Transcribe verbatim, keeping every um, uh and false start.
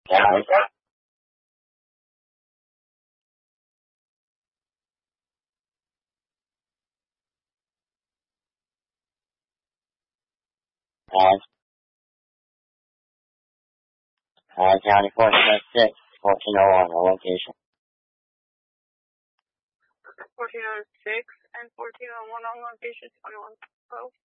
County. Pass. Uh, County fourteen oh six, fourteen oh one, the location. fourteen oh six and fourteen oh one on location, twenty-one twelve.